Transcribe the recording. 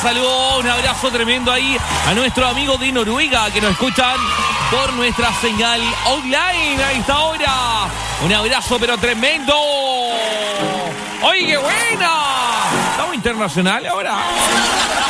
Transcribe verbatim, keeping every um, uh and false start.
saludo, un abrazo tremendo ahí a nuestro amigo de Noruega que nos escuchan por nuestra señal online a esta hora. Un abrazo pero tremendo. ¡Oye, qué buena! Estamos internacionales ahora.